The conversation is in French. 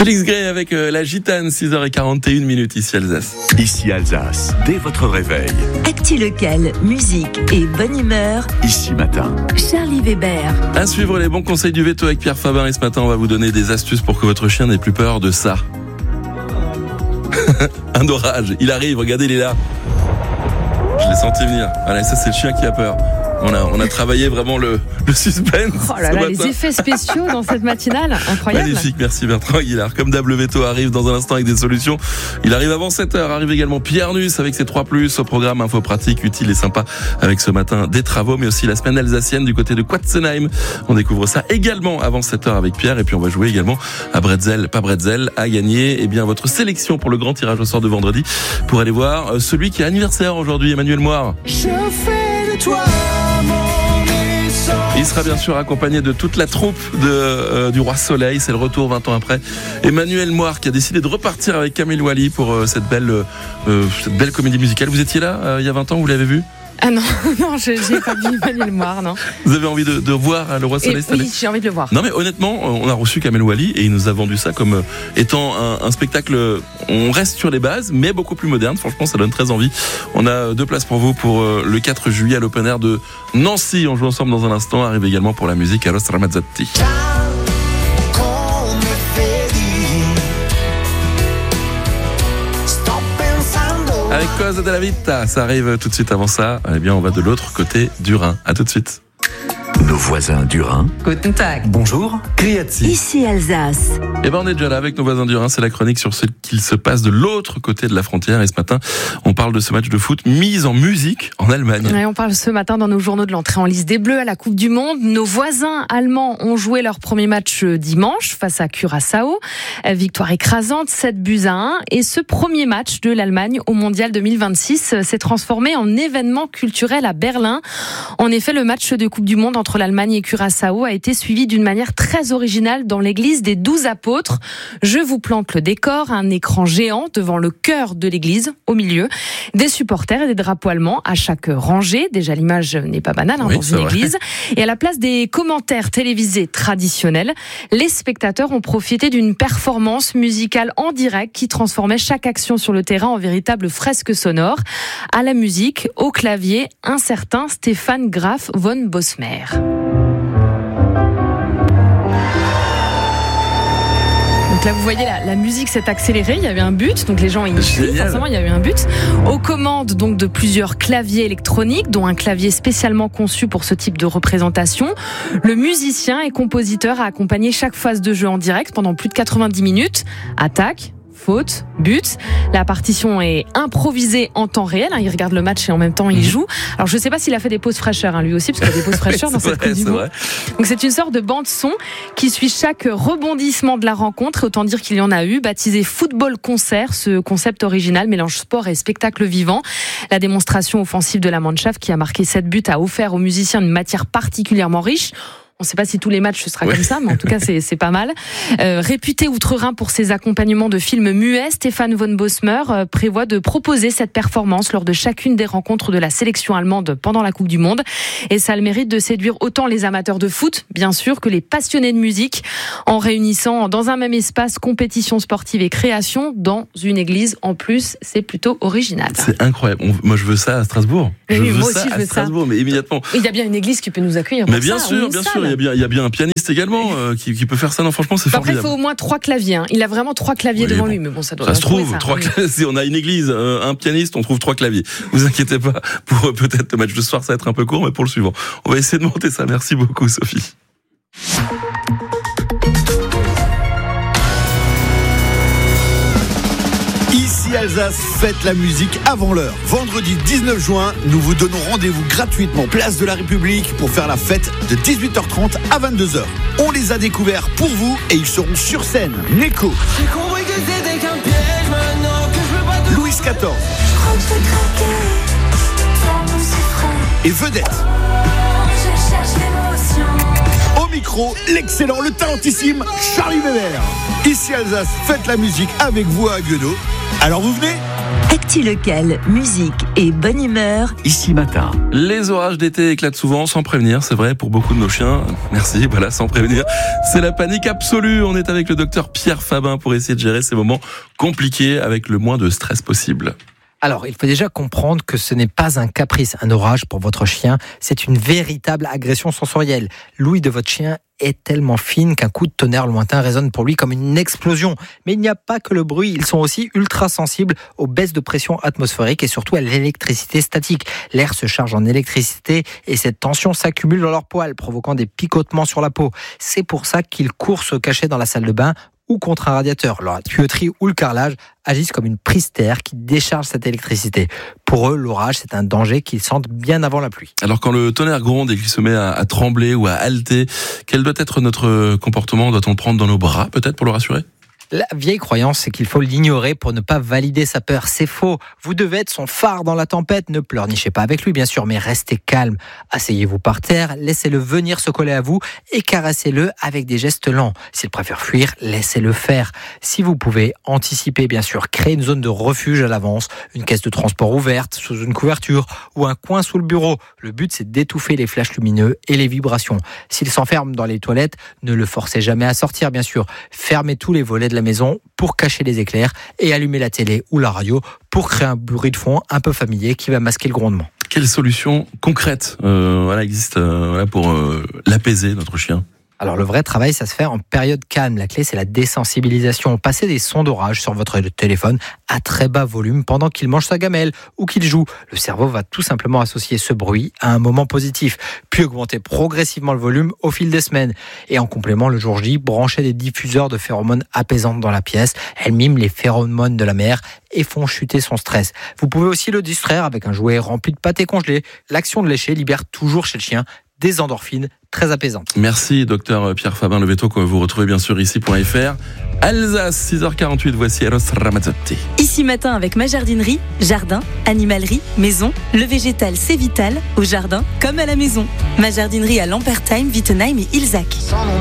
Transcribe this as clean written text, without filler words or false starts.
Félix Gray avec la gitane, 6h41 ici Alsace. Ici Alsace, dès votre réveil. Actu local, musique et bonne humeur. Ici matin. Charlie Weber. À suivre les bons conseils du veto avec Pierre Fabin, et ce matin on va vous donner des astuces pour que votre chien n'ait plus peur de ça. Un orage, il arrive, regardez, il est là. Je l'ai senti venir. Voilà, ça c'est le chien qui a peur. On a travaillé vraiment le suspense. Oh là là, les effets spéciaux dans cette matinale, incroyable. Magnifique, merci Bertrand Aguilar. Comme d'hab, le veto arrive dans un instant avec des solutions. Il arrive avant 7h. Arrive également Pierre Nuss avec ses 3+, au programme info pratique, utile et sympa avec ce matin des travaux, mais aussi la semaine alsacienne du côté de Quatzenheim. On découvre ça également avant 7h avec Pierre, et puis on va jouer également à Bretzel, pas Bretzel, à gagner, eh bien, votre sélection pour le grand tirage au sort de vendredi pour aller voir celui qui a anniversaire aujourd'hui, Emmanuel Moir. Je fais de toi. Il sera bien sûr accompagné de toute la troupe du Roi Soleil. C'est le retour 20 ans après. Emmanuel Moir qui a décidé de repartir avec Kamel Wally pour cette belle comédie musicale. Vous étiez là il y a 20 ans, vous l'avez vu ? Ah non, j'ai pas vu Emmanuel Moir, non. Vous avez envie de voir le Roi Soleil cette année ? Oui, j'ai envie de le voir. Non mais honnêtement, on a reçu Kamel Wally et il nous a vendu ça comme étant un spectacle. On reste sur les bases, mais beaucoup plus moderne. Franchement, ça donne très envie. On a 2 places pour vous pour le 4 juillet à l'Open Air de Nancy. On joue ensemble dans un instant. Arrive également pour la musique Eros Ramazzotti. Avec Cosa della Vita, ça arrive tout de suite. Avant ça, eh bien, on va de l'autre côté du Rhin. À tout de suite. Nos voisins du Rhin. Guten Tag. Bonjour. Grüezi. Ici Alsace. Et ben on est déjà là avec nos voisins du Rhin. C'est la chronique sur ce qu'il se passe de l'autre côté de la frontière. Et ce matin, on parle de ce match de foot mis en musique en Allemagne. Ouais, on parle ce matin dans nos journaux de l'entrée en lice des Bleus à la Coupe du Monde. Nos voisins allemands ont joué leur premier match dimanche face à Curaçao. Victoire écrasante, 7-1. Et ce premier match de l'Allemagne au Mondial 2026 s'est transformé en événement culturel à Berlin. En effet, le match de Coupe du Monde entre l'Allemagne et Curaçao a été suivi d'une manière très originale dans l'église des 12 apôtres. Je vous plante le décor, un écran géant devant le cœur de l'église, au milieu, des supporters et des drapeaux allemands à chaque rangée. Déjà, l'image n'est pas banale dans une église. Et à la place des commentaires télévisés traditionnels, les spectateurs ont profité d'une performance musicale en direct qui transformait chaque action sur le terrain en véritable fresque sonore. À la musique, au clavier, un certain Stefan Graf von Bosmer. Donc là, vous voyez, la musique s'est accélérée. Il y avait un but, donc les gens ils crient, forcément, il y a eu un but. Aux commandes donc de plusieurs claviers électroniques, dont un clavier spécialement conçu pour ce type de représentation. Le musicien et compositeur a accompagné chaque phase de jeu en direct pendant plus de 90 minutes. Attaque, faute, but. La partition est improvisée en temps réel. Il regarde le match et en même temps il joue. Alors je ne sais pas s'il a fait des pauses fraîcheurs lui aussi, parce qu'il y a des pauses fraîcheurs dans cette Coupe du Monde. Donc c'est une sorte de bande son qui suit chaque rebondissement de la rencontre. Autant dire qu'il y en a eu. Baptisé Football Concert, ce concept original mélange sport et spectacle vivant. La démonstration offensive de la Mannschaft qui a marqué 7 buts a offert aux musiciens une matière particulièrement riche. On ne sait pas si tous les matchs ce sera comme ça, mais en tout cas c'est pas mal. Réputé outre-Rhin pour ses accompagnements de films muets, Stefan von Bosmer prévoit de proposer cette performance lors de chacune des rencontres de la sélection allemande pendant la Coupe du Monde. Et ça a le mérite de séduire autant les amateurs de foot, bien sûr, que les passionnés de musique, en réunissant dans un même espace compétition sportive et création dans une église. En plus, c'est plutôt original. C'est incroyable. Moi, je veux ça à Strasbourg. Moi aussi, je veux Strasbourg, mais immédiatement. Il y a bien une église qui peut nous accueillir. Mais bien sûr. Il y a bien un pianiste également qui peut faire ça. Non, franchement, c'est formidable. Après, il faut au moins 3 claviers. Il a vraiment 3 claviers devant lui, mais bon, ça doit. Ça se trouve. Si on a une église, un pianiste, on trouve 3 claviers. Vous inquiétez pas. Pour peut-être le match de ce soir, ça va être un peu court, mais pour le suivant, on va essayer de monter ça. Merci beaucoup, Sophie. Ici Alsace, faites la musique avant l'heure. Vendredi 19 juin, nous vous donnons rendez-vous gratuitement place de la République pour faire la fête de 18h30 à 22h. On les a découverts pour vous et ils seront sur scène. Neko, Louis XIV et Vedette. Au micro, l'excellent, le talentissime Charlie Weber. Ici Alsace, faites la musique avec vous à Gueudot. Alors vous venez ? Actu locale, musique et bonne humeur. Ici Matin. Les orages d'été éclatent souvent sans prévenir, c'est vrai pour beaucoup de nos chiens. Merci, voilà, sans prévenir. C'est la panique absolue. On est avec le docteur Pierre Fabin pour essayer de gérer ces moments compliqués avec le moins de stress possible. Alors, il faut déjà comprendre que ce n'est pas un caprice, un orage pour votre chien. C'est une véritable agression sensorielle. L'ouïe de votre chien est tellement fine qu'un coup de tonnerre lointain résonne pour lui comme une explosion. Mais il n'y a pas que le bruit, ils sont aussi ultra sensibles aux baisses de pression atmosphérique et surtout à l'électricité statique. L'air se charge en électricité et cette tension s'accumule dans leurs poils, provoquant des picotements sur la peau. C'est pour ça qu'ils courent se cacher dans la salle de bain ou contre un radiateur. La tuyauterie ou le carrelage agissent comme une prise terre qui décharge cette électricité. Pour eux, l'orage, c'est un danger qu'ils sentent bien avant la pluie. Alors quand le tonnerre gronde et qu'il se met à trembler ou à halter, quel doit être notre comportement ? Doit-on le prendre dans nos bras peut-être pour le rassurer ? La vieille croyance, c'est qu'il faut l'ignorer pour ne pas valider sa peur. C'est faux. Vous devez être son phare dans la tempête. Ne pleurnichez pas avec lui, bien sûr, mais restez calme. Asseyez-vous par terre, laissez-le venir se coller à vous et caressez-le avec des gestes lents. S'il préfère fuir, laissez-le faire. Si vous pouvez, anticipez, bien sûr. Créez une zone de refuge à l'avance, une caisse de transport ouverte, sous une couverture ou un coin sous le bureau. Le but, c'est d'étouffer les flashs lumineux et les vibrations. S'il s'enferme dans les toilettes, ne le forcez jamais à sortir, bien sûr. Fermez tous les volets de la maison pour cacher les éclairs et allumer la télé ou la radio pour créer un bruit de fond un peu familier qui va masquer le grondement. Quelle solution concrète existe pour l'apaiser, notre chien ? Alors le vrai travail, ça se fait en période calme. La clé, c'est la désensibilisation. Passez des sons d'orage sur votre téléphone à très bas volume pendant qu'il mange sa gamelle ou qu'il joue. Le cerveau va tout simplement associer ce bruit à un moment positif, puis augmenter progressivement le volume au fil des semaines. Et en complément, le jour J, branchez des diffuseurs de phéromones apaisantes dans la pièce. Elles miment les phéromones de la mère et font chuter son stress. Vous pouvez aussi le distraire avec un jouet rempli de pâté congelé. L'action de lécher libère toujours chez le chien des endorphines très apaisantes. Merci docteur Pierre Fabin, le veto que vous retrouvez bien sûr ici.fr. Alsace, 6h48, voici Eros Ramazzotti. Ici Matin avec ma jardinerie, jardin, animalerie, maison. Le végétal, c'est vital, au jardin comme à la maison. Ma jardinerie à Lampertheim, Wittenheim et Ilzac.